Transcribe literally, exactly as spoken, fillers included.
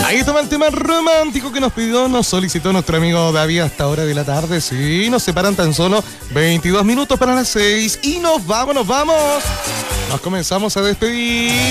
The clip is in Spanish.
Ahí toma el tema romántico que nos pidió, nos solicitó nuestro amigo David a esta hora de la tarde. Sí, nos separan tan solo veintidós minutos para las seis y nos vamos, nos vamos. Nos comenzamos a despedir.